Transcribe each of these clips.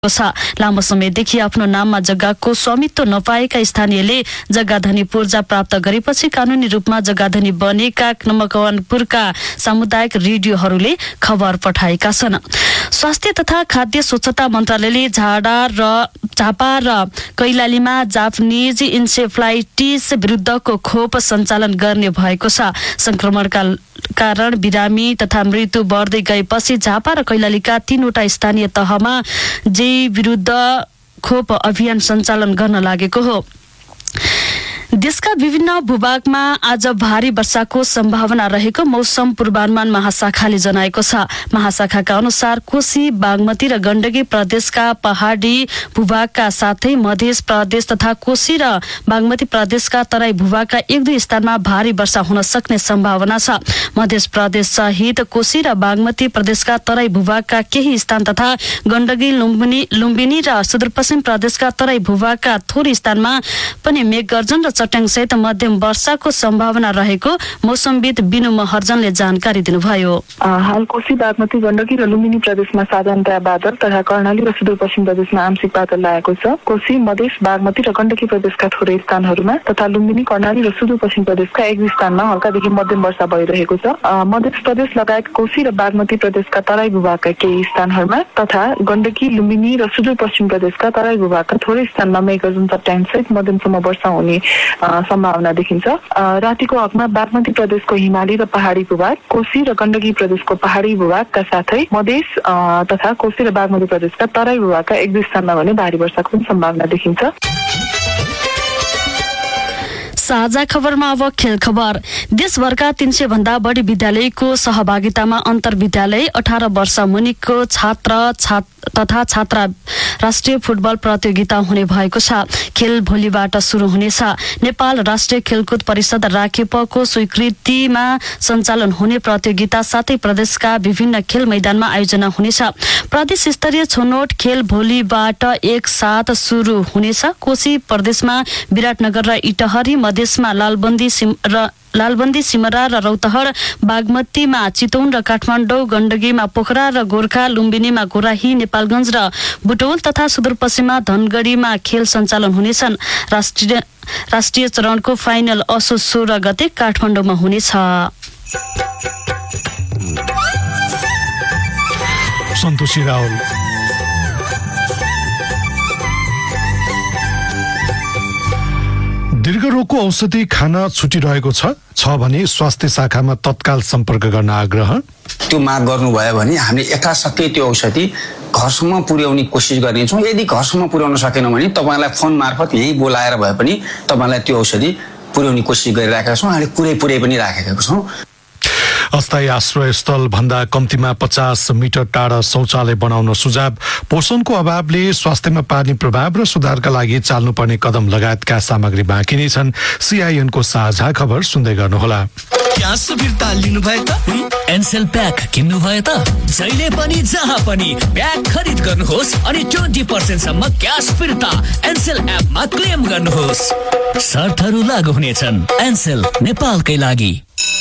लामो समयदेखि आफ्नो नाममा जग्गाको स्वामित्व नपाएका स्थानीयले जग्गाधनी पूर्जा प्राप्त गरेपछि कानूनी रूपमा जग्गाधनी बनेका मकवानपुरका सामुदायिक रेडियोहरूले खबर पठाएका छन्। स्वास्थ्य तथा खाद्य स्वच्छता मन्त्रालयले झापा र कैलालीमा जापानिज इन्सेफ्लाइटिस विरुद्धको खोप सञ्चालन गर्ने भएको छ। संक्रमणका कारण बिरामी तथा मृत्यु बढ्दै गएपछि झापा र कैलालीका 3वटा स्थानीय तहमा विरुद्ध खोप अभियान सञ्चालन गर्न लागेको हो। देशका विभिन्न भूभागमा आज भारी वर्षाको सम्भावना रहेको मौसम पूर्वानुमान महाशाखाले जनाएको छ। महाशाखाका अनुसार कोशी, बागमती र गण्डकी प्रदेशका पहाडी भूभागका साथै मध्य प्रदेश तथा कोशी र बागमती प्रदेशका तराई भूभागका 1-2 स्थानमा भारी वर्षा हुन सक्ने सम्भावना छ। मध्य प्रदेश सहित कोशी र बागमती प्रदेशका तराई भूभागका केही स्थान तथा गण्डकी, लुम्बिनी र सुदूरपश्चिम प्रदेशका तराई भूभागका थोरै स्थानमा पनि मेघगर्जन र चट्याङसहित मध्यम वर्षाको सम्भावना रहेको मौसमविद बिनु महर्जनले जानकारी दिनुभयो। हाल कोशी, बागमती, गण्डकी र लुम्बिनी प्रदेशमा साधारणतया बादल तथा कर्णाली र सुदूरपश्चिम प्रदेशमा आंशिक बादल लागेको छ। कोशी, मधेस, बागमती र गण्डकी प्रदेशका थोरै स्थानहरूमा तथा लुम्बिनी, कर्णाली र सुदूरपश्चिम प्रदेशका 1 स्थानमा हल्कादेखि मध्यम वर्षा भइरहेको छ। मध्य प्रदेश लगायत कोशी र बागमती प्रदेशका तराई भूभागका केही स्थानहरूमा तथा गण्डकी, लुम्बिनी र सुदूरपश्चिम प्रदेशका तराई भूभागका थोरै स्थानमा मेघगर्जन चट्याङसहित मध्यमसम्म वर्षा हुने सम्भावना देखिन्छ। रातिको हकमा बागमती प्रदेशको हिमाली र पहाडी भूभाग, कोशी र गण्डकी प्रदेशको पहाडी भूभागका साथै मधेस तथा कोशी र बागमती प्रदेशका तराई भूभागका 1-2 स्थानमा भने भारी वर्षाको सम्भावना देखिन्छ। साझा खबरमा अब खेल खबर। देशभरका 300 भन्दा बढी विद्यालयको सहभागितामा अन्तर्विद्यालय 18 वर्ष मुनिको छात्र तथा छात्रा राष्ट्रिय फुटबल प्रतियोगिता हुने भएको छ। खेल भोलिबाट सुरु हुनेछ। नेपाल राष्ट्रिय खेलकुद परिषद राखेपको स्वीकृतिमा सञ्चालन हुने प्रतियोगिता साथै प्रदेशका विभिन्न खेल मैदानमा आयोजना हुनेछ। प्रदेश स्तरीय छनौट खेल भोलिबाट एकसाथ सुरु हुनेछ। कोशी प्रदेशमा विराटनगर र इटहरी, मधेसमा लालबन्दी, सिमरा र रौतहट, बागमतीमा चितौन र काठमाडौँ, गण्डकीमा पोखरा र गोर्खा, लुम्बिनीमा गोराही, नेपालगञ्ज र बुटौल तथा सुदूरपश्चिममा धनगढीमा खेल सञ्चालन हुनेछन्। राष्ट्रिय चरणको फाइनल असोज 16 गते काठमाडौँमा हुनेछ। सन्तोषी राहुल। दीर्घ रोगको औषधि खान छुटिरहेको छ भने स्वास्थ्य शाखामा तत्काल सम्पर्क गर्न आग्रह। त्यो माग गर्नुभयो भने हामीले यथाशक्ति त्यो औषधि घरसम्म पुर्याउने कोसिस गर्नेछौँ। यदि घरसम्म पुर्याउन सकेनौँ भने तपाईँलाई फोन मार्फत यही बोलाएर भए पनि तपाईँलाई त्यो औषधि पुर्याउने कोसिस गरिरहेका छौँ। हामीले पुरै पनि राखेका छौँ। अस्थायी आश्रय स्थल भन्दा कम्तीमा 50 मिटर टाढा शौचालय बनाउन सुझाव। पोषणको अभावले स्वास्थ्यमा पार्ने प्रभाव र सुधारका लागि चाल्नुपर्ने कदम लगायतका सामग्री बाँकी नै छन्। CIN को साझा खबर सुन्दै गर्नुहोला। क्यास फिर्ता लिनु भयो त? एनसेल प्याक किन्नु भयो त? जहिले पनि जहाँ पनि प्याक खरिद गर्नुहोस् अनि 20% सम्म क्यास फिर्ता एनसेल एपमा क्लेम गर्नुहोस्। शर्तहरू लागू हुनेछन्। एनसेल नेपालकै लागि।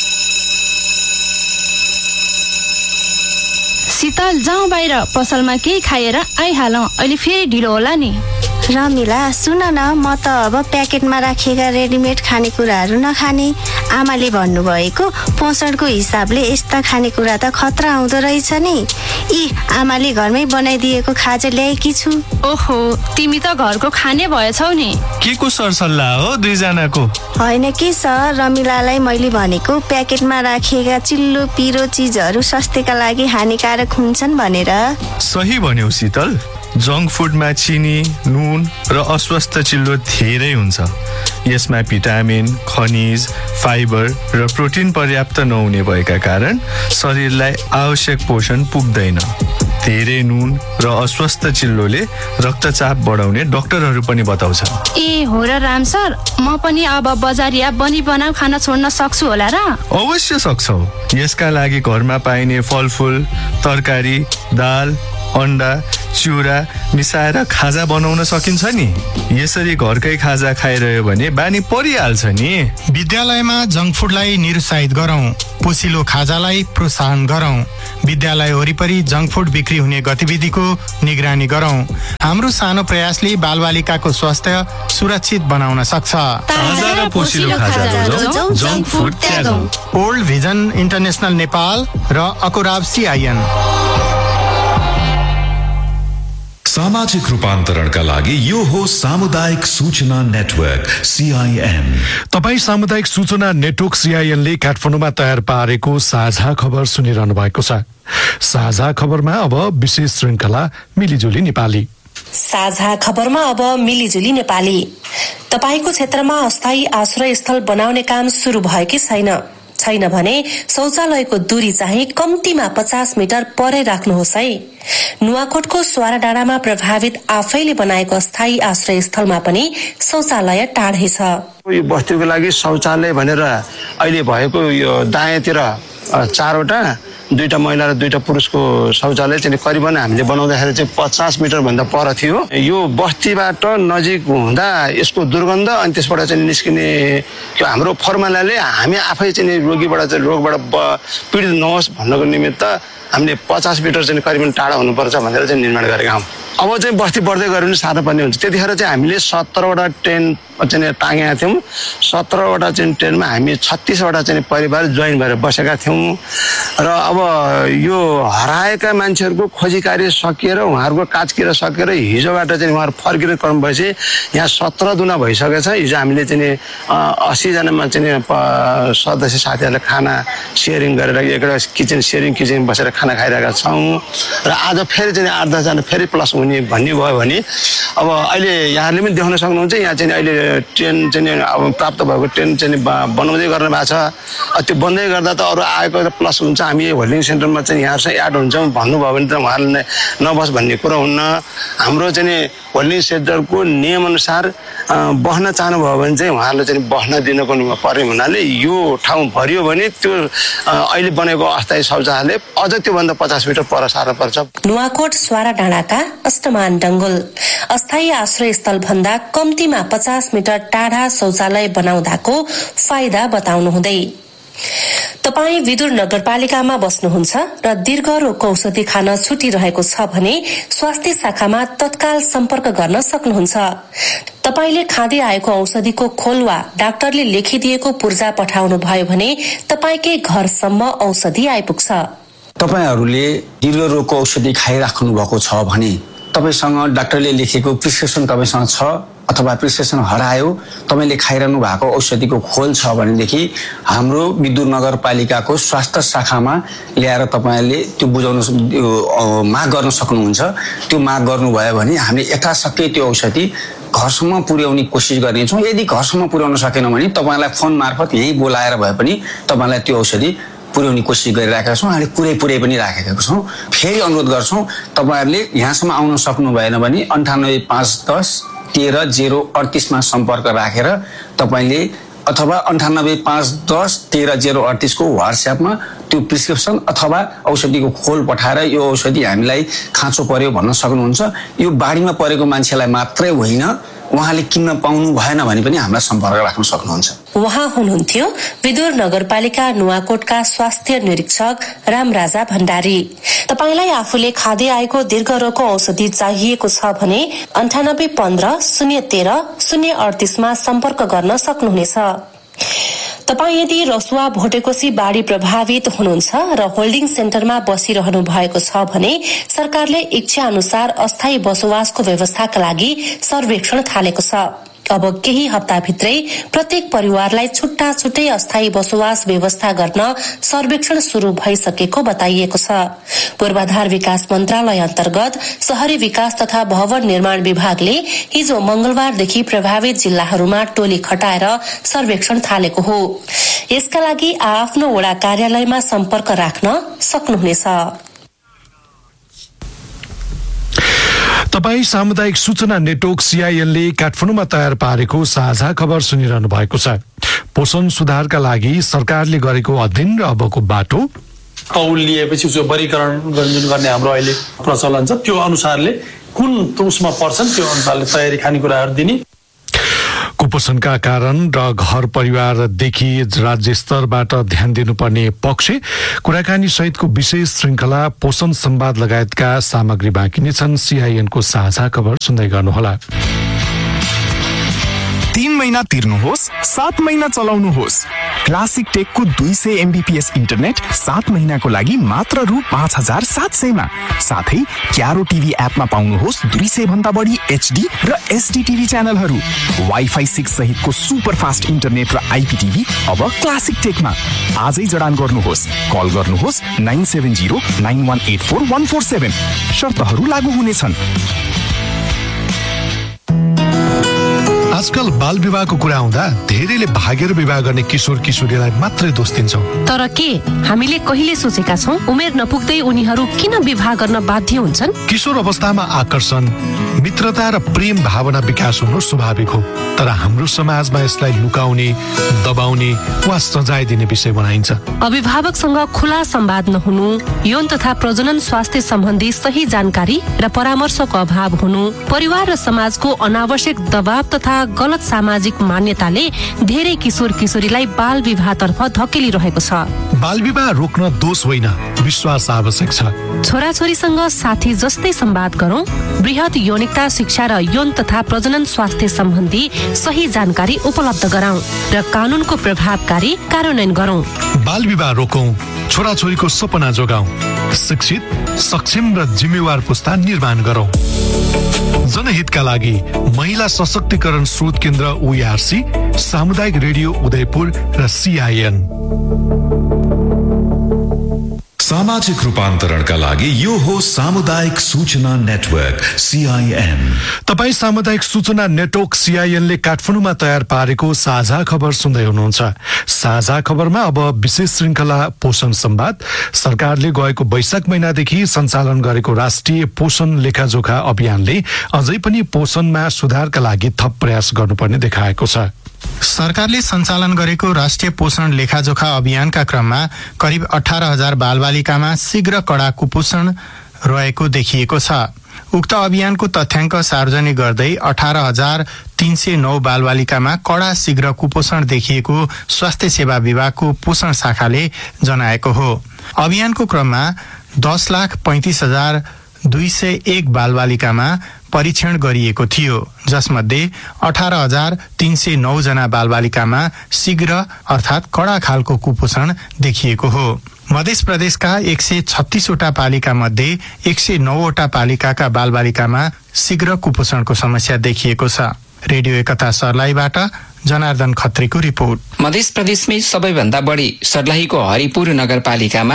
शीतल, जाउँ बाहिर, पसलमा केही खाएर आइहालौँ, अहिले फेरि ढिलो होला नि। रमिला, सुन न, म त अब प्याकेटमा राखिएका रेडिमेड खानेकुराहरू नखाने। आमाले भन्नुभएको पोषणको हिसाबले यस्ता खानेकुरा त खतरा आउँदो रहेछ नि। आमाले घरमै बनाइदिएको खाजा ल्याएकी छु। ओहो, तिमी त घरको खाने भएछौ नि। के को सरसल्लाह हो दुईजनाको? होइन के सर, रमिलालाई मैले भनेको प्याकेटमा राखिएका चिल्लो पिरो चिजहरू स्वास्थ्यका लागि हानिकारक हुन्छन् भनेर। सही भन्यौ शीतल। जङ्क फुडमा चिनी, नुन र अस्वस्थ चिल्लो धेरै हुन्छ। यसमा भिटामिन, खनिज, फाइबर र प्रोटिन पर्याप्त नहुने भएका कारण शरीरलाई आवश्यक पोषण पुग्दैन। धेरै नुन र अस्वस्थ चिल्लोले रक्तचाप बढाउने डाक्टरहरू पनि बताउँछ। हो र राम सर, म पनि अब बजारिया बनाउ खाना छोड्न सक्छु होला र? अवश्य सक्छौ। यसका लागि घरमा पाइने फलफुल, तरकारी, दाल, अन्डा, चिउरा मिसाएर खाजा बनाउन सकिन्छ नि। यसरी घरकै खाजा खाइरह्यो भने बानी परिहाल्छ नि। विद्यालयमा जङ्क फुडलाई निरुत्साहित गरौँ, पोसिलो खाजालाई प्रोत्साहन गरौँ। विद्यालय वरिपरि जङ्क फुड बिक्री हुने गतिविधिको निगरानी गरौँ। हाम्रो सानो प्रयासले बालबालिकाको स्वास्थ्य सुरक्षित बनाउन सक्छ। ओल्ड भिजन इन्टरनेसनल नेपाल र अकुराब CIN। सामाजिक रूपान्तरणका लागि यो हो सामुदायिक सूचना नेटवर्क CIN। तपाई सामुदायिक सूचना नेटवर्क CIN ले काठमाडौँमा तयार पारेको साझा खबर सुनिरहनु भएको छ। साझा खबरमा अब विशेष श्रृंखला मिलिजुली नेपाली। साझा खबरमा अब मिलिजुली नेपाली। तपाईको क्षेत्रमा अस्थायी आश्रय स्थल बनाउने काम सुरु भयो कि छैन भने शौचालयको दूरी चाहिँ कम्तीमा 50 मिटर परै राख्नुहोस् है। नुवाकोटको स्वारा डाँडामा प्रभावित आफैले बनाएको अस्थायी आश्रय स्थलमा पनि शौचालय टाढै छ। यो बस्तीको लागि शौचालय भनेर अहिले भएको यो दायाँतिर 4वटा 2टा महिला र 2टा पुरुषको शौचालय चाहिँ करिबन हामीले बनाउँदाखेरि चाहिँ 50 मिटर भन्दा पर थियो। यो बस्तीबाट नजिक हुँदा यसको दुर्गन्ध अनि त्यसबाट चाहिँ निस्किने हाम्रो फर्मुलाले हामी आफै चाहिँ रोगबाट पीडित नहोस् भन्नको निमित्त हामीले 50 मिटर चाहिँ करिबन टाढा हुनुपर्छ भनेर चाहिँ निर्माण गरेका हौं। अब चाहिँ बस्ती बढ्दै गयो भने साह्रो पर्ने हुन्छ। त्यतिखेर चाहिँ हामीले 17वटा टेन्ट चाहिँ टाँगेका थियौं। 17वटा चाहिँ टेन्टमा हामी 36वटा चाहिँ परिवार जोइन भएर बसेका थियौं र अब यो हराएका मान्छेहरूको खोजी कार्य सकिएर उहाँहरूको काचकिरा सकेर हिजोबाट चाहिँ उहाँहरू फर्किने क्रम भएपछि यहाँ 17 दुना भइसकेछ। हिजो हामीले चाहिँ 80 जनामा चाहिँ सदस्य साथीहरूले खाना शेयरिङ गरेर एउटा किचन शेयरिङ किचन बसेर खाना खाइरहेका छौं र आज फेरि चाहिँ 8-10 जना फेरि प्लस हुने भन्ने भयो भने अब अहिले यहाँहरूले पनि देख्न सक्नुहुन्छ यहाँ चाहिँ अहिले ट्रेन चाहिँ अब प्राप्त भएको ट्रेन चाहिँ बनाउँदै गर्न भएको छ। त्यो बन्दै गर्दा त अरू आएको प्लस हुन्छ। हामी होल्डिङ सेन्टरमा चाहिँ यहाँसँग एड हुन्छौँ भन्नुभयो भने त उहाँहरूले नबस भन्ने कुरो हुन्न। हाम्रो चाहिँ होल्डिङ सेन्टरको नियमअनुसार बस्न चाहनुभयो भने चाहिँ उहाँहरूले चाहिँ बस्न दिनको पर्ने हुनाले यो ठाउँ भरियो भने त्यो अहिले बनेको अस्थायी शौचालय अझ त्योभन्दा 50 मिटर पर सार्न पर्छ। नुवाकोट स्वारा डाँडाका अष्टमान डङ्गोल अस्थायी आश्रय स्थल भन्दा कम्तीमा 50 मिटर टाढा शौचालय बनाउँदाको फाइदा बताउनु हुँदै तपाई विदुर नगरपालिकामा बस्नुहुन्छ र दीर्घ रोगको औषधि खान छुटिरहेको छ भने स्वास्थ्य शाखामा तत्काल सम्पर्क गर्न सक्नुहुन्छ। तपाईले खाँदै आएको औषधिको खोल वा डाक्टरले लेखिदिएको पूर्जा पठाउनु भयो भने तपाईकै घरसम्म औषधि आइपुग्छ। तपाईहरूले दीर्घ रोगको औषधि खाइराख्नु भएको छ भने तपाईसँग डाक्टरले लेखेको प्रिस्क्रिप्सन तपाईसँग छ अथवा प्रिस्क्रिप्सन हरायो, तपाईले खाइरहनु भएको औषधिको खोल छ भनेदेखि हाम्रो विदुर नगरपालिकाको स्वास्थ्य शाखामा ल्याएर तपाईले त्यो बुझाउन माग गर्न सक्नुहुन्छ। त्यो माग गर्नुभयो भने हामीले यथाशक्य त्यो औषधि घरसम्म पुर्याउने कोसिस गर्नेछौँ। यदि घरसम्म पुर्याउन सकेनौँ भने तपाईलाई फोन मार्फत यही बोलाएर भए पनि तपाईलाई त्यो औषधि पुर्याउने कोसिस गरिरहेका छौँ। हामीले पुरै पनि राखेका छौँ। फेरि अनुरोध गर्छौँ तपाईहरूले यहाँसम्म आउन सक्नु भएन भने 985110 13 038 मा सम्पर्क राखेर तपाईले अथवा 985110 13 038 को व्हाट्सएपमा त्यो प्रिस्क्रिप्सन अथवा औषधिको खोल पठाएर यो औषधि हामीलाई खाँचो पर्यो भन्न सक्नुहुन्छ। यो बाढीमा परेको मान्छेलाई मात्रै होइन, उहाँले किन्न पाउनु भएन भने पनि हामीलाई सम्पर्क राख्न सक्नुहुन्छ। उहाँ हुनुहुन्थ्यो विदुर नगरपालिका नुवाकोटका स्वास्थ्य निरीक्षक रामराजा भण्डारी। तपाईलाई आफूले खाँदै आएको दीर्घ रोगको औषधि चाहिएको छ भने 9815 013 038 मा सम्पर्क गर्न सक्नुहुनेछ। तपाई यदि रसुवा भोटेकोशी बाढी प्रभावित हुनुहुन्छ र होल्डिङ सेन्टरमा बसिरहनु भएको छ भने सरकारले इच्छा अनुसार अस्थायी बसोबासको व्यवस्थाका लागि सर्वेक्षण थालेको छ। अब केही हप्ताभित्रै प्रत्येक परिवारलाई छुट्टा छुट्टै अस्थायी बसोबास व्यवस्था गर्न सर्वेक्षण शुरू भइसकेको बताइएको छ। पूर्वाधार विकास मन्त्रालय अन्तर्गत शहरी विकास तथा भवन निर्माण विभागले हिजो मंगलबारदेखि प्रभावित जिल्लाहरूमा टोली खटाएर सर्वेक्षण थालेको हो। यसका लागि आफ्नो वडा कार्यालयमा सम्पर्क राख्न सक्नुहुनेछ। तपाई सामुदायिक सूचना नेटवर्क CIN ले काठमाडौँमा तयार पारेको साझा खबर सुनिरहनु भएको छ। पोषण सुधारका लागि सरकारले गरेको अध्ययन र अबको बाटो तौल लिएपछि जो वर्गीकरण गर्ने हाम्रो अहिले प्रचलन छ त्यो अनुसारले कुन उसमा पर्छन् त्यो अनुसारले तयारी खानेकुराहरू दिने। कुपोषणका कारण र घर परिवारदेखि राज्य स्तरबाट ध्यान दिनुपर्ने पक्ष कुराकानी सहितको विशेष श्रृंखला पोषण संवाद लगायतका सामग्री बाँकी नै छन्। सीआईएनको साझा खबर सुन्दै गर्नुहोला। 3 महिना तिर्नुहोस्, 7 महिना चलाउनुहोस्। क्लासिक टेकको 200 MBPS इन्टरनेट 7 महिनाको लागि मात्र रु 5700 मा। साथै क्यारो टिभी एपमा पाउनुहोस् 200 भन्दा बढी HD र SD टिभी च्यानलहरू। वाइफाई 6 सहितको सुपर फास्ट इन्टरनेट र IPTV अब क्लासिक टेकमा। आजै जडान गर्नुहोस्। कल गर्नुहोस् 9709184147। शर्तहरू लागू हुनेछन्। आजकल बाल विवाहको कुरा आउँदा धेरैले भागेर विवाह गर्ने किशोर किशोरीलाई मात्रै दोष दिन्छौं। तर के हामीले कहिले सोचेका छौं उमेर नपुग्दै उनीहरू किन विवाह गर्न बाध्य हुन्छन्? किशोर अवस्थामा आकर्षण, मित्रता र प्रेम भावना विकास हुनु स्वाभाविक हो। तर हाम्रो समाजमा यसलाई लुकाउने, दबाउने वा सजाय दिने विषय बनाइन्छ। अभिभावकसँग खुला संवाद नहुनु, यौन तथा प्रजनन स्वास्थ्य सम्बन्धी सही जानकारी र परामर्शको अभाव हुनु, परिवार र समाजको अनावश्यक दबाव तथा गलत सामाजिक मान्यताले धेरै किशोर किशोरीलाई बाल विवाहतर्फ धकेलिरहेको छ। बाल विवाह रोक्न दोष होइन, विश्वास आवश्यक छ। छोराछोरीसँग साथी जस्तै संवाद गरौं, बृहत यौनिकता शिक्षा र यौन तथा प्रजनन स्वास्थ्य सम्बन्धी सही जानकारी उपलब्ध गराउँ र कानूनको प्रभावकारी कार्यान्वयन गरौं। बाल विवाह रोकौं, छोराछोरीको सपना जोगाउँ, शिक्षित, सक्षम र जिम्मेवार पुस्ता निर्माण गरौं। जनहितका लागि महिला सशक्तिकरण स्रोत केन्द्र OERC, सामुदायिक रेडियो उदयपुर र CIN। सामाजिक रूपान्तरणका लागि यो हो सामुदायिक सूचना नेटवर्क CIN। तपाई सामुदायिक सूचना नेटवर्क CIN ले काठमाडौँमा तयार पारेको साझा खबर सुन्दै हुनुहुन्छ। साझा खबरमा अब विशेष श्रृंखला पोषण संवाद। सरकारले गएको वैशाख महिनादेखि सञ्चालन गरेको राष्ट्रिय पोषण लेखाजोखा अभियानले अझै पनि पोषणमा सुधारका लागि थप प्रयास गर्नुपर्ने देखाएको छ। सरकारले सञ्चालन गरेको राष्ट्रिय पोषण लेखाजोखा अभियानका क्रममा करिब 18,000 बालबालिकामा शीघ्र कडा कुपोषण रहेको देखिएको छ। उक्त अभियानको तथ्याङ्क सार्वजनिक गर्दै 18,309 बालबालिकामा कडा शीघ्र कुपोषण देखिएको स्वास्थ्य सेवा विभागको पोषण शाखाले जनाएको हो। अभियानको क्रममा 10,35,201 बालबालिकामा परीक्षण गरिएको थियो, जसमध्ये 18,309 जना बालबालिकामा शीघ्र अर्थात् कडा खालको कुपोषण देखिएको हो। मध्य प्रदेशका 136 वटा पालिका मध्ये 109 वटा पालिकाका बालबालिकामा शीघ्र कुपोषणको समस्या देखिएको छ। रेडियो एकता सर्लाहीबाट जनार्दन खत्रीको रिपोर्ट। मध्य प्रदेशमै सबैभन्दा बढी सर्लाहीको हरिपुर नगरपालिकामा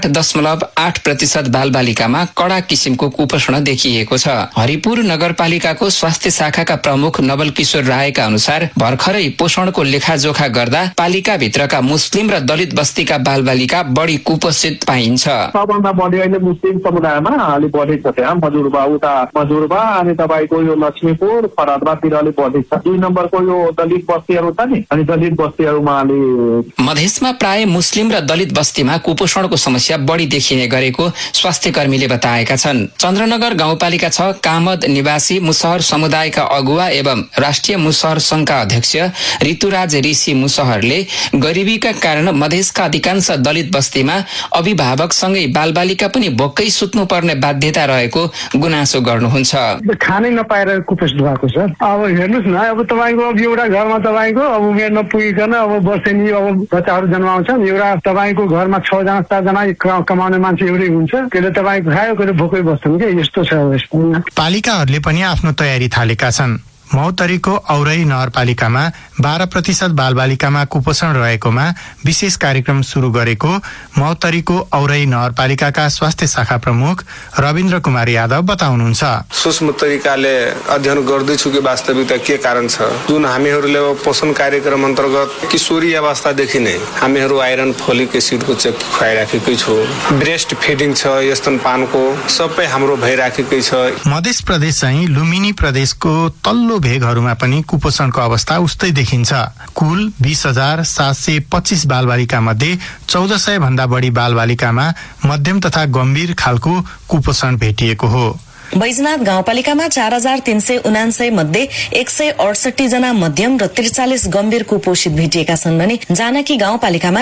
8.8% बालबालिकामा कडा किसिमको कुपोषण देखिएको छ। हरिपुर नगरपालिकाको स्वास्थ्य शाखाका प्रमुख नवल किशोर रायका अनुसार भर्खरै पोषणको लेखाजोखा गर्दा पालिका भित्रका मुस्लिम र दलित बस्तीका बालबालिका बढी कुपोषित पाइन्छ। सबभन्दा बढी अहिले मुस्लिम समुदायमा अलि बढी छ, त्यहाँ मजुरबा अनि तपाईको यो लक्ष्मीपुर फरादबातिर अलि बढी छ। 2 नम्बरको यो दलित बस्तीहरू छ नि, अनि दलित बस्तीहरूमा अलि। मधेसमा प्राय मुस्लिम र दलित बस्तीमा कुपोषणको समस्या बढी देखिने गरेको स्वास्थ्य कर्मीले बताएका छन्। चन्द्रनगर गाउँपालिका 6 कामद निवासी मुसहर समुदायका अगुवा एवं राष्ट्रिय मुसहर संघका अध्यक्ष ऋतुराज ऋषि मुसहरले गरिबीका कारण मधेसका अधिकांश दलित बस्तीमा अभिभावकसँगै बालबालिका पनि भोकै सुत्नुपर्ने बाध्यता रहेको गुनासो गर्नुहुन्छ। खानै नपाएर कुपोषित भएको छ। अब हेर्नुस् न, अब तपाईको एउटा घरमा तपाईको अब उमेर नपुगिकन अब वर्षेनी अब बच्चाहरू जन्माउँछन्, एउटा तपाईको घरमा 6 जना 7 जना कमाउने मान्छे एउटै हुन्छ, त्यसले तपाईको खायो कहिले भोकै बस्छन् के, यस्तो छ। पालिकाहरूले पनि आफ्नो तयारी थालेका छन्। महोत्तरीको औरही नगरपालिकामा 12% बालबालिकामा कुपोषण रहेकोमा विशेष कार्यक्रम सुरु गरेको महोत्तरीको औरही नगरपालिकाका स्वास्थ्य शाखा प्रमुख रविन्द्र कुमार यादव बताउनुहुन्छ। सूक्ष्म तरिकाले अध्ययन गर्दैछु कि वास्तविकता के कारण छ। जुन हामीहरूले पोषण कार्यक्रम अन्तर्गत किशोरी अवस्थादेखि नै हामीहरू आइरन फोलिक एसिडको चेक खुवाइराखेकै छु, ब्रेस्ट फिडिङ छ, स्तनपानको सबै हाम्रो भइराखेकै छ। मध्य प्रदेश चाहिँ लुम्बिनी प्रदेशको तल्लो भेगहरूमा पनि कुपोषणको अवस्था उस्तै देखिन्छ। कुल 20,725 बालबालिका मध्ये 1,400 भन्दा बढी बालबालिकामा मध्यम तथा गम्भीर खालको कुपोषण भेटिएको हो। बैजनाथ गाउँपालिकामा 4379 मध्ये 168 जना मध्यम र 43 गम्भीर कुपोषित भेटिएका छन् भने जानकी गाउँपालिकामा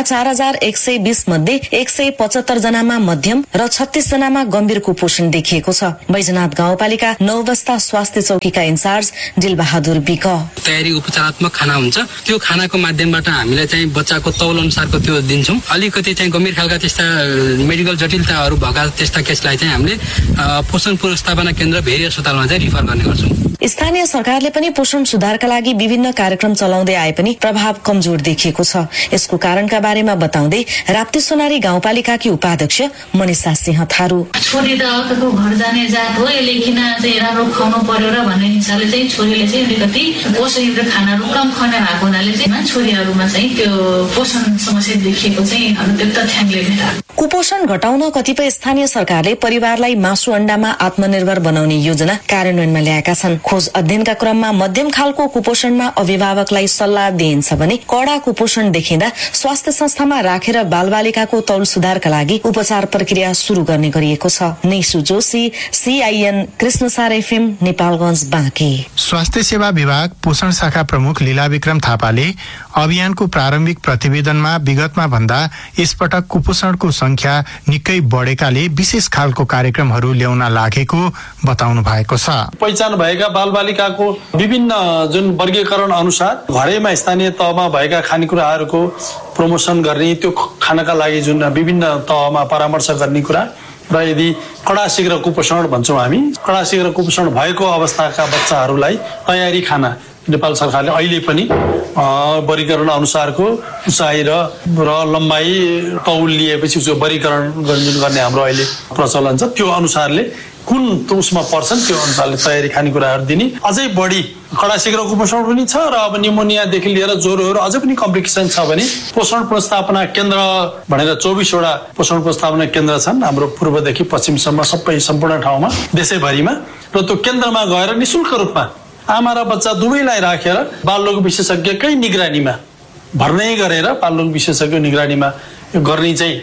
4120 मध्ये 175 जनामा मध्यम र 36 जनामा गम्भीर कुपोषण देखिएको छ। बैजनाथ गाउँपालिका 9 बस्ता स्वास्थ्य चौकीका इन्चार्ज दिलबहादुर बिक तयारी उपचारात्मक खाना हुन्छ, त्यो खानाको माध्यमबाट हामीले चाहिँ बच्चाको तौल अनुसारको त्यो दिन्छौं। अलिकति चाहिँ गम्भीर खालका त्यस्ता मेडिकल जटिलताहरू भएका त्यस्ता केसलाई चाहिँ हामीले पोषण पुनर्स्थापना केन्द्र भेरी अस्पतालमा चाहिँ रिफर गर्ने गर्छौं। स्थानीय सरकारले पनि पोषण सुधारका लागि विभिन्न कार्यक्रम चलाउँदै आए पनि प्रभाव कमजोर देखिएको छ। यसको कारणका बारेमा बताउँदै राप्ती सोनारी गाउँपालिकाकी उपाध्यक्ष मनिषा सिंह थारू छोरी त अर्को घर जाने जात हो, यसले किन चाहिँ राम्रो खुवाउनु पर्यो र भन्ने हिसाबले चाहिँ छोरीले चाहिँ अलिकति पोषणयुक्त खानाहरू कम खुवाउने भएको हुनाले चाहिँ छोरीहरूमा चाहिँ त्यो पोषण समस्या देखिएको चाहिँ त्यो तथ्याङ्कले भेटा। कुपोषण घटाउन कतिपय स्थानीय सरकारले परिवारलाई मासु अण्डामा आत्मनिर्भर बनाउने योजना कार्यान्वयनमा ल्याएका छन्। खोज अध्ययनका क्रममा मध्यम खालको कुपोषणमा अभिभावकलाई सल्लाह दिइन्छ भने कडा कुपोषण देखिँदा स्वास्थ्य संस्थामा राखेर बालबालिकाको तौल सुधारका लागि उपचार प्रक्रिया शुरू गर्ने गरिएको छ। नेसु जोशी, CIN, कृष्णसार FM, नेपालगञ्ज, बाँके। स्वास्थ्य सेवा विभाग पोषण शाखा प्रमुख लीला विक्रम थापाले अभियानको प्रारम्भिक प्रतिवेदनमा विगतमा भन्दा यसपटक कुपोषणको संख्या निकै बढेकाले विशेष खालको कार्यक्रमहरू ल्याउन लागेको बताउनु भएको छ। पहिचान भएका बालबालिकाको विभिन्न जुन वर्गीकरण अनुसार घरैमा स्थानीय तहमा भएका खानेकुराहरूको प्रमोसन गर्ने, त्यो खानका लागि जुन विभिन्न तहमा परामर्श गर्ने कुरा र यदि कडा शीघ्र कुपोषण भन्छौँ हामी, कडा शीघ्र कुपोषण भएको अवस्थाका बच्चाहरूलाई तयारी खाना नेपाल सरकारले अहिले पनि वर्गीकरण अनुसारको उचाइ र लम्बाइ तौल लिएपछि जो वर्गीकरण गर्ने हाम्रो अहिले प्रचलन छ, त्यो अनुसारले कुन उसमा पर्छन् त्यो अनुसारले तयारी खानेकुराहरू दिने। अझै बढी कडा शीघ्र कुपोषण पनि छ र अब निमोनियादेखि लिएर ज्वरोहरू अझै पनि कम्प्लिकेसन छ भने पोषण पुनर्स्थापना केन्द्र भनेर 24 वटा पोषण पुनर्स्थापना केन्द्र छन् हाम्रो पूर्वदेखि पश्चिमसम्म सबै सम्पूर्ण ठाउँमा देशैभरिमा, र त्यो केन्द्रमा गएर निशुल्क रूपमा आमा र बच्चा दुवैलाई राखेर बालरोग विशेषज्ञकै निगरानीमा भर्नै गरेर बालरोग विशेषज्ञ निगरानीमा गर्ने चाहिँ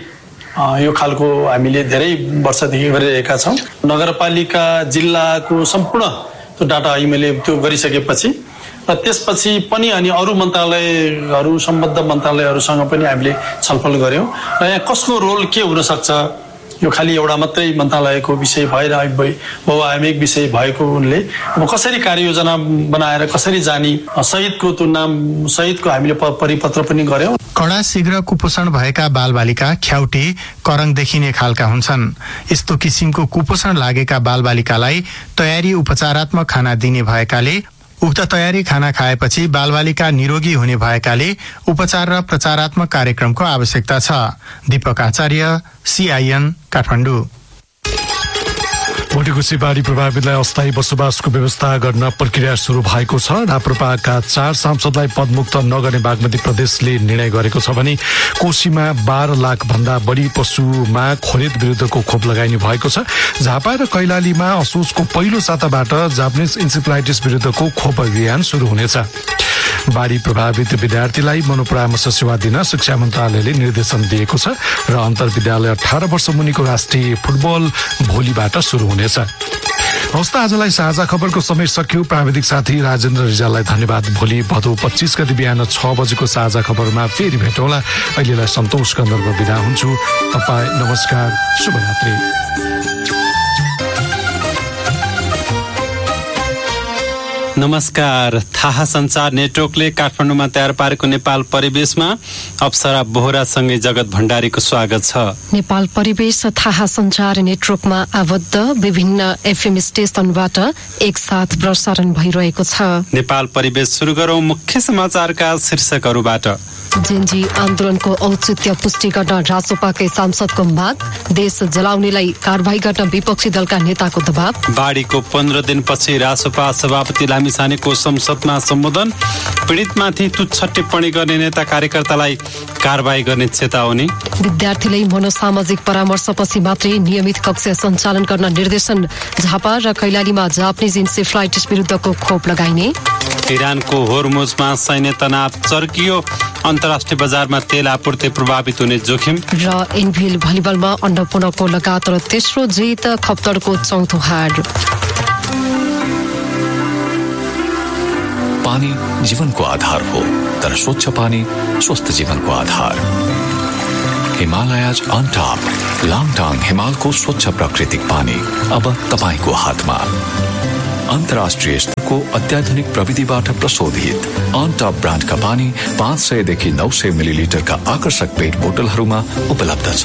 यो खालको हामीले धेरै वर्षदेखि गरिरहेका छौँ। नगरपालिका जिल्लाको सम्पूर्ण त्यो डाटा मैले त्यो गरिसकेपछि र त्यसपछि पनि अनि अरू मन्त्रालयहरू सम्बद्ध मन्त्रालयहरूसँग पनि हामीले छलफल गर्यौं र यहाँ कसको रोल के हुन सक्छ, यो खालि एउटा मात्रै मन्त्रालयको विषय भएर बहुआयामिक विषय भएको उनले अब कसरी कार्ययोजना बनाएर कसरी जाने सहितको त्यो नाम सहितको हामीले परिपत्र पनि गर्यौं। कडा शीघ्र कुपोषण भएका बालबालिका ख्याउटे करङ देखिने खालका हुन्छन्। यस्तो किसिमको कुपोषण लागेका बालबालिकालाई तयारी उपचारात्मक खाना दिने भएकाले उक्त तयारी खाना खाएपछि बालबालिका निरोगी हुने भएकाले उपचार र प्रचारात्मक कार्यक्रमको आवश्यकता छ। दीपक आचार्य, CIN, काठमाडौँ। भोटेकोशी बाढी प्रभावितलाई अस्थायी बसोबासको व्यवस्था गर्न प्रक्रिया शुरू भएको छ। राप्रपाका 4 सांसदलाई पदमुक्त नगर्ने बागमती प्रदेशले निर्णय गरेको छ भने कोशीमा 12 लाख भन्दा बढी पशुमा खोरेद विरुद्धको खोप लगाइने भएको छ। झापा र कैलालीमा असोजको पहिलो साताबाट जापानिज इन्सेफ्लाइटिस विरुद्धको खोप अभियान शुरू हुनेछ। बाढी प्रभावित विद्यार्थीलाई मनोपरामर्श सेवा दिन शिक्षा मन्त्रालयले निर्देशन दिएको छ र अन्तर्विद्यालय 18 वर्ष मुनिको राष्ट्रिय फुटबल भोलिबाट शुरू हुनेछ। हवस् त आजलाई साझा खबरको समय सकियो। प्राविधिक साथी राजेन्द्र रिजाललाई धन्यवाद। भोलि भदौ 25 गते बिहान 6 बजेको साझा खबरमा फेरि भेटौँला। अहिलेलाई सन्तोष गन्धर्व बिदा हुन्छु। तपाईँ नमस्कार, शुभरात्रि। नमस्कार। थाहा संचार नेटवर्कले काठमाडौँमा तयार पारेको नेपाल परिवेशमा अप्सरा बोहरासँगै जगत भण्डारीको स्वागत छ। नेपाल परिवेश थाहा संचार नेटवर्कमा आबद्ध विभिन्न FM स्टेशनबाट एकसाथ प्रसारण भइरहेको छ। नेपाल परिवेश सुरु गरौं मुख्य समाचारका शीर्षकहरूबाट। जेनजी आन्दोलनको औचित्य पुष्टि गर्न रासोपाकै सांसदको माग, देश जलाउनेलाई कारबाही गर्न विपक्षी दलका नेताको दबाव। बाढीको 15 दिनपछि रासोपा सभापति लामिछानेको संसदमा सम्बोधन, पीडितमाथि तुच्छ टिप्पणी गर्ने नेता कार्यकर्तालाई कारबाही गर्ने चेतावनी। विद्यार्थीलाई मनोसामाजिक परामर्शपछि मात्रै नियमित कक्षा सञ्चालन गर्न निर्देशन, झापा र कैलालीमा जापानिज इन्सेफ्लाइटिस विरुद्धको खोप लगाइने। इरानको होर्मुजमा सैन्य तनाव चर्कियो, अन्तर्राष्ट्रिय बजारमा तेल आपूर्ति प्रभावित हुने जोखिम। र एनभिएल भलिबलमा अन्नपूर्णको लगातार तेस्रो जित, खप्तडको चौथो हार। पानी जीवनको आधार हो, तर स्वच्छ पानी स्वस्थ जीवनको आधार। हिमालयज अन टप, लाङटाङ हिमालको स्वच्छ प्राकृतिक पानी अब तपाईको हातमा। अन्तर्राष्ट्रिय स्तरको अत्याधुनिक प्रविधिबाट प्रशोधित अन टप ब्रान्डका पानी 500 देखि 900 मिलिलिटरका आकर्षक पेट बोतलहरूमा उपलब्ध छ।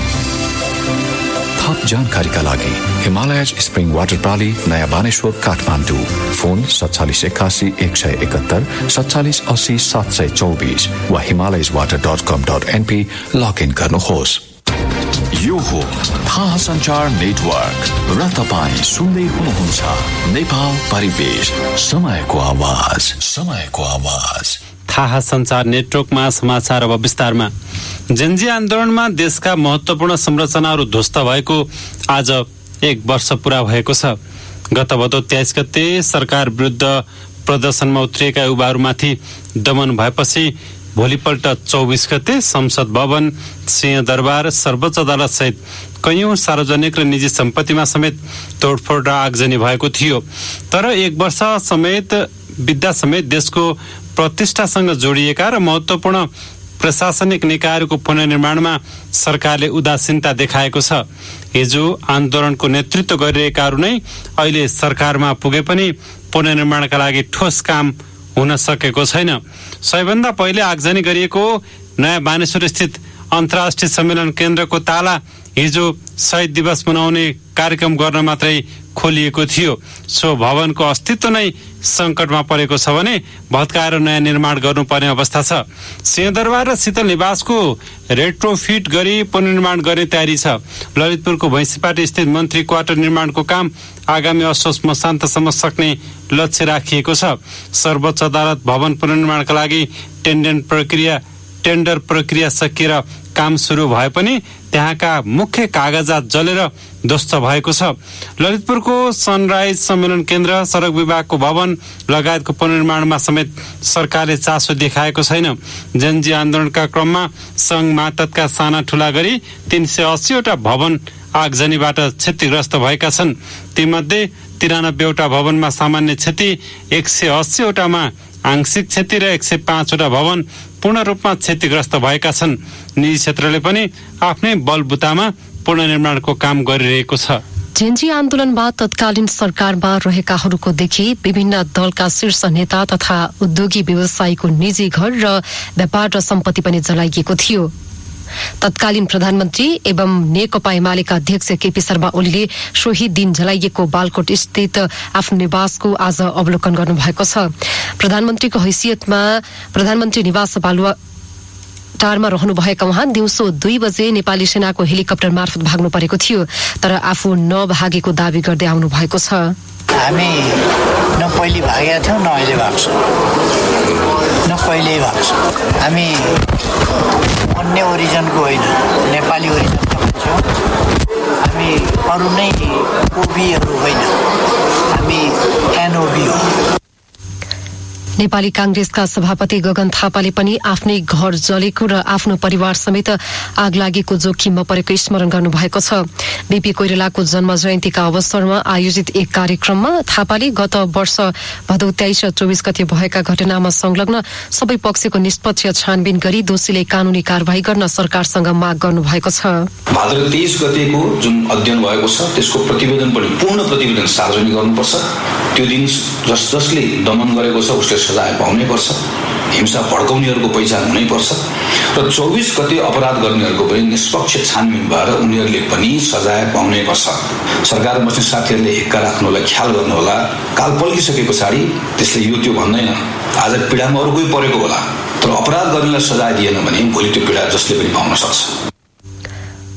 थप जानकारीका लागि हिमालयज स्प्रिङ वाटर प्रणाली, नयाँ बानेश्वर, काठमाडौँ। फोन 4781 171 47 80 724 वा himalayaswater.com.np लगइन गर्नुहोस्। यो हो थाहा सञ्चार नेटवर्क र तपाईँ सुन्दै हुनुहुन्छ नेपाल परिवेश, समयको आवाज, समयको आवाज। थाहा सञ्चार नेटवर्कमा समाचार अब विस्तारमा। जेनजी आन्दोलनमा देशका महत्वपूर्ण संरचनाहरू ध्वस्त भएको आज 1 वर्ष पूरा भएको छ। गत भदौ 23 गते सरकार विरुद्ध प्रदर्शनमा उत्रिएका युवाहरूमाथि दमन भएपछि भोलिपल्ट 24 गते संसद भवन, सिंहदरबार, सर्वोच्च अदालत सहित कैयौं सार्वजनिक र निजी सम्पत्तिमा समेत तोडफोड र आगजनी भएको थियो। तर 1 वर्ष समेत बित्दा समेत देशको प्रतिष्ठासँग जोडिएका र महत्वपूर्ण प्रशासनिक निकायहरूको पुनर्निर्माणमा सरकारले उदासीनता देखाएको छ। हिजो आन्दोलनको नेतृत्व गरिरहेकाहरू नै अहिले सरकारमा पुगे पनि पुनर्निर्माणका लागि ठोस काम हुन सकेको छैन। सबैभन्दा पहिले आगजनी गरिएको नयाँ बानेश्वर स्थित अन्तर्राष्ट्रिय सम्मेलन केन्द्रको ताला हिजो शहीद दिवस मनाउने कार्यक्रम गर्न मात्रै खोलिएको थियो। सो भवनको अस्तित्व नै संकटमा परेको छ भने भत्काएर नयाँ निर्माण गर्नुपर्ने अवस्था छ। सिंहदरबार र शीतल निवासको रेट्रोफिट गरी पुनर्निर्माण गर्ने तयारी छ। ललितपुरको भैँसीपाटी स्थित मन्त्री क्वार्टर निर्माणको काम आगामी असोज मसान्तसम्म सक्ने लक्ष्य राखिएको छ। सर्वोच्च अदालत भवन पुनर्निर्माणका लागि टेन्डर प्रक्रिया सकिएर काम सुरु भए पनि त्यहाँका मुख्य कागजात जलेर ध्वस्त भएको छ। ललितपुरको सनराइज सम्मेलन केन्द्र, सडक विभागको भवन लगायतको पुनर्निर्माणमा समेत सरकारले चासो देखाएको छैन। जनजी आन्दोलनका क्रममा संघ मातहतका साना ठूला गरी 380 वटा भवन आगजनीबाट क्षतिग्रस्त भएका छन्। तीमध्ये 93 वटा भवनमा सामान्य क्षति, 180 वटामा आंशिक क्षति र 105 वटा भवन पूर्ण रूपमा क्षतिग्रस्त भएका छन्। निजी क्षेत्रले पनि आफ्नै बलबुतामा पुनर्निर्माणको काम गरिरहेको छ। जेनजी आन्दोलनमा तत्कालीन सरकारमा रहेकाहरूको देखि विभिन्न दलका शीर्ष नेता तथा उद्योगी व्यवसायीको निजी घर र व्यापार र सम्पत्ति पनि जलाइएको थियो। तत्कालीन प्रधानमन्त्री एवं नेकपा एमालेका अध्यक्ष केपी शर्मा ओलीले सोही दिन जलाइएको बालकोट स्थित आफ्नो निवासको आज अवलोकन गर्नुभएको छ। प्रधानमन्त्रीको हैसियतमा प्रधानमन्त्री निवास बालुवाटारमा रहनुभएका उहाँ दिउँसो 2 बजे नेपाली सेनाको हेलिकप्टर मार्फत भाग्नु परेको थियो, तर आफू नभागेको दावी गर्दै आउनु भएको छ। हामी न पहिले भागेका थियौँ न अहिले भाग्छौँ, न कहिले भाग्छौँ। हामी अन्य ओरिजनको होइन, नेपाली ओरिजनका भन्छौँ। हामी अरू नै ओबीहरू होइन, हामी एनओबी हो। नेपाली कांग्रेसका सभापति गगन थापाले पनि आफ्नै घर जलेको र आफ्नो परिवार समेत आग लागेको जोखिममा परेको स्मरण गर्नुभएको छ। बीपी कोइरालाको जन्म जयन्तीका अवसरमा आयोजित एक कार्यक्रममा थापाले गत वर्ष भदौ 23 र 24 गते भएका घटनामा संलग्न सबै पक्षको निष्पक्ष छानबिन गरी दोषीले कानूनी कारवाही गर्न सरकारसँग माग गर्नुभएको छ। भाद्र 23 गतेको जुन अध्ययन भएको छ त्यसको प्रतिवेदन पनि पूर्ण प्रतिवेदन सार्वजनिक गर्नुपर्छ। त्यो दिन जसले दमन गरेको छ उसले सजाय पाउनै पर्छ। हिंसा भड्काउनेहरूको पहिचान हुनै पर्छ र 24 गते अपराध गर्नेहरूको पनि निष्पक्ष छानबिन भएर उनीहरूले पनि सजाय पाउनै पर्छ। सरकार बस्ने साथीहरूले हिक्का राख्नुलाई ख्याल गर्नुहोला। काल पल्किसके पछाडि त्यसले यो त्यो भन्दैन। आज पीडामा अरू कोही परेको होला, तर अपराध गर्नेलाई सजाय दिएन भने भोलि त्यो पीडा जसले पनि पाउन सक्छ।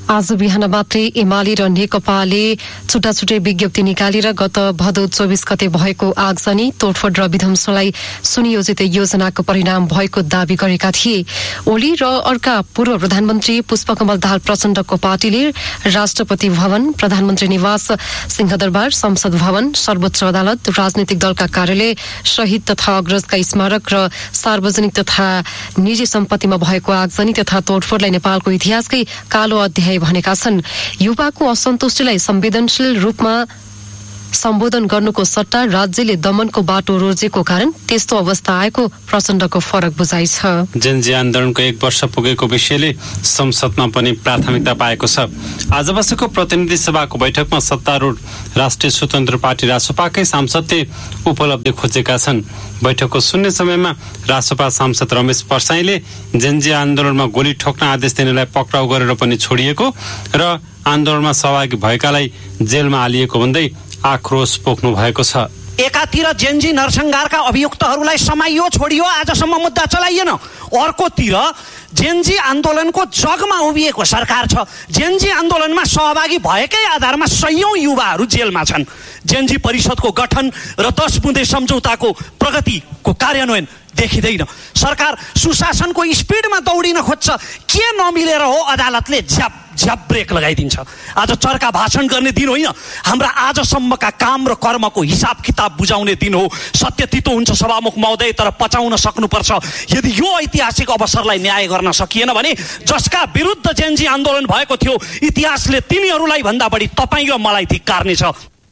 आज बिहान मात्रै एमाले र नेकपाले छुट्टा छुट्टै विज्ञप्ति निकालेर गत भदौ 24 गते भएको आगजनी तोडफोड र विध्वंसलाई सुनियोजित योजनाको परिणाम भएको दावी गरेका थिए। ओली र अर्का पूर्व प्रधानमन्त्री पुष्पकमल दाहाल प्रचण्डको पार्टीले राष्ट्रपति भवन, प्रधानमन्त्री निवास, सिंहदरबार, संसद भवन, सर्वोच्च अदालत, राजनीतिक दलका कार्यालय, शहीद तथा अग्रजका स्मारक र सार्वजनिक तथा निजी सम्पत्तिमा भएको आगजनी तथा तोडफोडलाई नेपालको इतिहासकै कालो अध्याय भनेका छन्। युवाको असन्तुष्टिलाई संवेदनशील रूपमा सम्बोधन गर्नुको सट्टा राज्यले दमनको बाटो रोजेको कारण त्यस्तो अवस्था आएको प्रचण्डको फरक बुझाइ छ। जेनजी आन्दोलनको 1 वर्ष पुगेको विषयले संसदमा पनि प्राथमिकता पाएको छ। आज बसेको प्रतिनिधि सभाको बैठकमा सत्तारूढ राष्ट्रिय स्वतन्त्र पार्टी रासोपाकै सांसदले उपलब्धि खोजेका छन्। बैठकको शून्य समयमा रासोपा सांसद रमेश पर्साईले जेनजी आन्दोलनमा गोली ठोक्न आदेश दिनेलाई पक्राउ गरेर पनि छोडिएको र आन्दोलनमा सहभागी भएकालाई जेलमा हालिएको भन्दै आक्रोश पोख्नु भएको छ। एकातिर जेनजी नरसंहारका अभियुक्तहरूलाई समाइयो, छोडियो, आजसम्म मुद्दा चलाइएन। अर्कोतिर जेनजी आन्दोलनको जगमा उभिएको सरकार छ। जेनजी आन्दोलनमा सहभागी भएकै आधारमा सयौं युवाहरू जेलमा छन्। जेनजी परिषदको गठन र 10 बुँदे सम्झौताको प्रगतिको कार्यान्वयन देखिँदैन। सरकार सुशासनको स्पिडमा दौडिन खोज्छ। के नमिलेर हो अदालतले झ्याप ब्रेक लगाइदिन्छ। आज चर्का भाषण गर्ने दिन होइन, हाम्रा आजसम्मका काम र कर्मको हिसाब किताब बुझाउने दिन हो। सत्य तितो हुन्छ सभामुख महोदय, तर पचाउन सक्नुपर्छ। यदि यो ऐतिहासिक अवसरलाई न्याय गर्न सकिएन भने जसका विरुद्ध जेनजी आन्दोलन भएको थियो इतिहासले तिनीहरूलाई भन्दा बढी तपाईँ र मलाई धिक्कार्नेछ।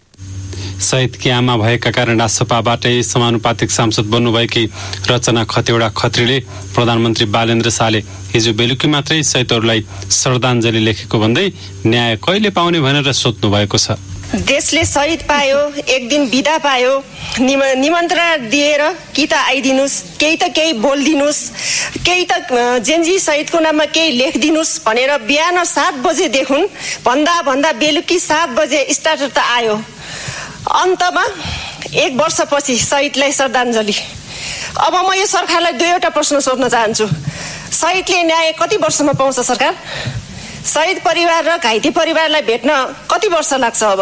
शहीदकी आमा भएका कारण रासोपाबाटै समानुपातिक सांसद बन्नुभएकी रचना खतिवडा खत्रीले प्रधानमन्त्री बालेन्द्र शाहले हिजो बेलुकी मात्रै शहीदहरूलाई श्रद्धाञ्जली लेखेको भन्दै न्याय कहिले पाउने भनेर सोध्नु भएको छ। देशले शहीद पायो, एक दिन बिदा पायो, निमन्त्रणा दिएर कि त आइदिनुस्, केही त केही बोलिदिनुस्, केही त जेनजी शहीदको नाममा केही लेखिदिनुस् भनेर बिहान 7 बजेदेखि भन्दा बेलुकी 7 बजे स्टार्टर त आयो। अन्तमा 1 वर्षपछि शहीदलाई श्रद्धाञ्जली। अब म यो सरकारलाई 2वटा प्रश्न सोध्न चाहन्छु। शहीदले न्याय कति वर्षमा पाउँछ सरकार? शहीद परिवार र घाइते परिवारलाई भेट्न कति वर्ष लाग्छ? अब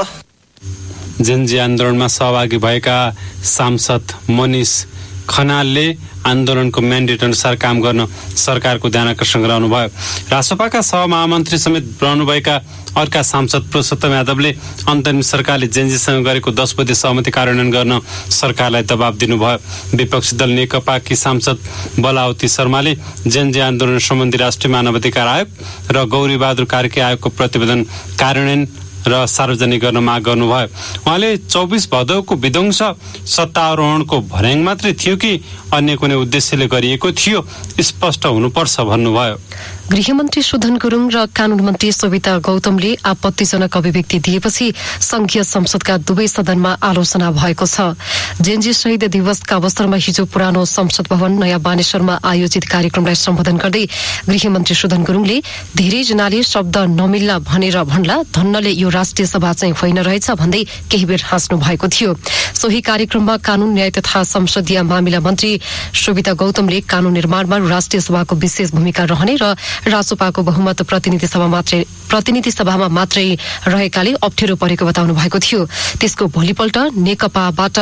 जेनजी आन्दोलनमा सहभागी भएका सांसद मनिष खनालले आन्दोलनको म्यान्डेट अनुसार काम गर्न सरकारको ध्यान आकर्षण गराउनु भयो। रासोपाका सहमहामन्त्री समेत रहनुभएका अर्का सांसद पुरुषोत्तम यादवले अन्तरिम सरकारले जेनजीसँग गरेको 10 बुँदे सहमति कार्यान्वयन गर्न सरकारलाई दबाब दिनुभयो। विपक्षी दल नेकपाकी सांसद बलावती शर्माले जेनजी आन्दोलन सम्बन्धी राष्ट्रिय मानवाधिकार आयोग र गौरी बहादुर कार्की आयोगको प्रतिवेदन कार्यान्वयन र सार्वजनिक गर्न माग गर्नुभयो। उहाँले 24 भदौको विध्वंस सत्तारोहणको भर्याङ मात्रै थियो कि अन्य कुनै उद्देश्यले गरिएको थियो स्पष्ट हुनुपर्छ भन्नुभयो। गृहमन्त्री सुधन गुरुङ र कानून मन्त्री सोभिता गौतमले आपत्तिजनक अभिव्यक्ति दिएपछि संघीय संसदका दुवै सदनमा आलोचना भएको छ। जेनजी शहीद दिवसका अवसरमा हिजो पुरानो संसद भवन नयाँ बानेश्वरमा आयोजित कार्यक्रमलाई सम्बोधन गर्दै गृहमन्त्री सुधन गुरुङले धेरैजनाले शब्द नमिल्ला भनेर भन्ला, धन्नले यो राष्ट्रिय सभा चाहिँ होइन रहेछ भन्दै केही बेर हाँस्नु भएको थियो। सोही कार्यक्रममा कानून न्याय तथा संसदीय मामिला मन्त्री सोभिता गौतमले कानून निर्माणमा राष्ट्रिय सभाको विशेष भूमिका रहने र रासोपाको बहुमत प्रतिनिधि सभामा मात्रै रहेकाले अप्ठ्यारो परेको बताउनु भएको थियो। त्यसको भोलिपल्ट नेकपाबाट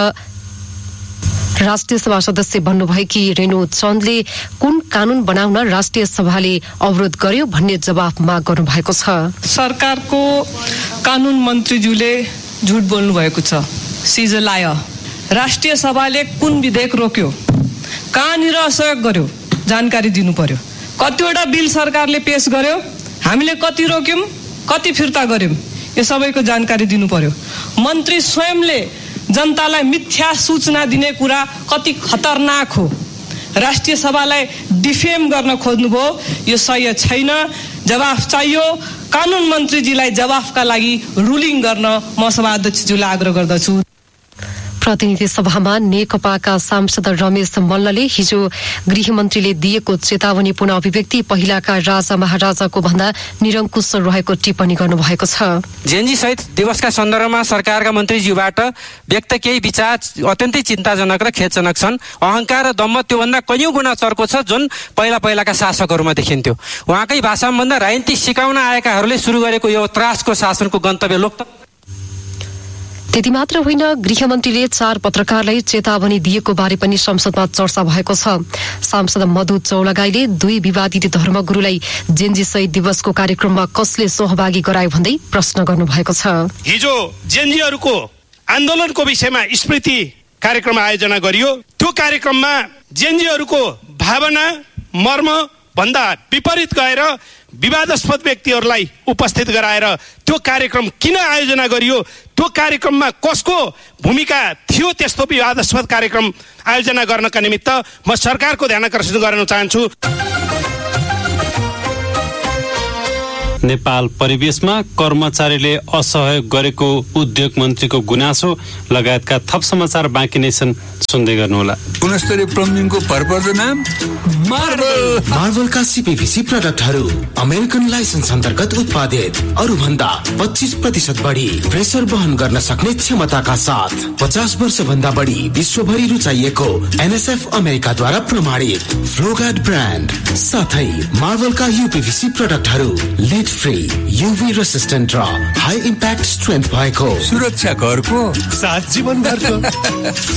राष्ट्रिय सभा सदस्य बन्नुभएकी रेणु चन्दले कुन कानून बनाउन राष्ट्रिय सभाले अवरोध गर्यो भन्ने जवाफ माग गर्नु भएको छ। सरकारको कानून मन्त्रीज्यूले झुट बोल्नु भएको छ। सिज लायर। राष्ट्रिय सभाले कुन विधेयक रोक्यो, कहाँनिर असहयोग गर्यो, जानकारी दिनु पर्यो। कतिवटा बिल सरकारले पेश गर्यो, हामीले कति रोक्यौं, कति फिर्ता गर्यौं, यो सबैको जानकारी दिनु पर्यो। मन्त्री स्वयंले जनतालाई मिथ्या सूचना दिने कुरा कति खतरनाक हो। राष्ट्रिय सभालाई डिफेम गर्न खोज्नुभयो, यो सही छैन। जवाफ चाहियो। कानून मन्त्रीजीलाई जवाफका लागि रुलिङ गर्न म सभाध्यक्षज्यूलाई आग्रह गर्दछु। प्रतिनिधि सभामा नेकपाका सांसद रमेश मल्लले हिजो गृहमन्त्रीले दिएको चेतावनी पुनः अभिव्यक्ति पहिलाका राजा महाराजाको भन्दा निरङ्कुश रहेको टिप्पणी गर्नुभएको छ। जेएनजी सहित दिवसका सन्दर्भमा सरकारका मन्त्रीज्यूबाट व्यक्त केही विचार अत्यन्तै चिन्ताजनक र खेदजनक छन्। अहंकार र दम्भ त्योभन्दा कैयौं गुणा चर्को छ जुन पहिलाका शासकहरूमा देखिन्थ्यो। उहाँकै भाषामा भन्दा राजनीति सिकाउन आएकाहरूले सुरु गरेको यो त्रासको शासनको गन्तव्य लोकतन्त्र। त्यति मात्र होइन, गृहमन्त्रीले 4 पत्रकारलाई चेतावनी दिएको बारे पनि संसदमा चर्चा भएको छ। सांसद मधु चौलागाईले 2 विवादित धर्मगुरूलाई जेएनजी शहीद दिवसको कार्यक्रममा कसले सहभागी गरायो भन्दै प्रश्न गर्नुभएको छ। हिजो जेएनजीहरूको आन्दोलनको विषयमा स्मृति कार्यक्रम आयोजना गरियो। त्यो कार्यक्रममा जेएनजीहरूको भावना मर्म भन्दा विपरीत गएर विवादास्पद व्यक्तिहरूलाई उपस्थित गराएर त्यो कार्यक्रम किन आयोजना गरियो, त्यो कार्यक्रममा कसको भूमिका थियो, त्यस्तो विवादास्पद कार्यक्रम आयोजना गर्नका निमित्त म सरकारको ध्यानाकर्षण गर्न चाहन्छु। नेपाल परिवेशमा कर्मचारीले असहयोग गरेको उद्योग मन्त्रीको गुनासो लगायतका थप समाचार बाँकी नै छन्, सुन्दै गर्नुहोला। गुणस्तरीय प्लम्बिङको भरपर्दो नाम मार्भलका सीपीवीसी प्रोडक्टहरू अमेरिकन लाइसेन्स अन्तर्गत उत्पादित, अरू भन्दा 25% बढी प्रेसर वहन गर्न सक्ने क्षमताका साथ 50 वर्ष भन्दा बढी विश्वभरि रुचाइएको एनएसएफ अमेरिकाद्वारा प्रमाणित फ्लोगार्ड ब्रान्ड साथै मार्भलका यूपीवीसी प्रोडक्टहरू लेड फ्री, यूवी रेसिस्टेन्ट र हाई इम्प्याक्ट स्ट्रेन्थ भएको, सुरक्षा घरको साथ जीवन घरको।